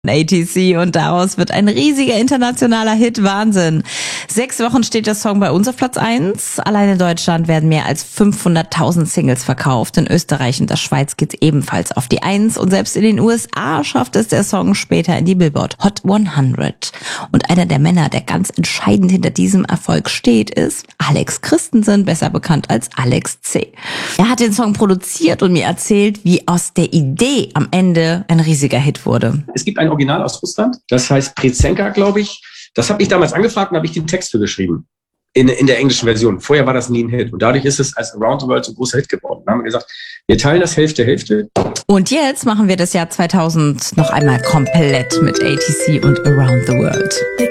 ATC und daraus wird ein riesiger internationaler Hit. Wahnsinn. 6 Wochen steht der Song bei uns auf Platz 1. Allein in Deutschland werden mehr als 500.000 Singles verkauft. In Österreich und der Schweiz geht's ebenfalls auf die 1. Und selbst in den USA schafft es der Song später in die Billboard Hot 100. Und einer der Männer, der ganz entscheidend hinter diesem Erfolg steht, ist Alex Christensen, besser bekannt als Alex C. Er hat den Song produziert und mir erzählt, wie aus der Idee am Ende ein riesiger Hit wurde. Es gibt ein Original aus Russland, das heißt Prezenka, glaube ich. Das habe ich damals angefragt und habe ich den Text für geschrieben. In der englischen Version. Vorher war das nie ein Hit. Und dadurch ist es als Around the World so ein großer Hit geworden. Da haben wir gesagt, wir teilen das Hälfte. Und jetzt machen wir das Jahr 2000 noch einmal komplett mit ATC und Around the World.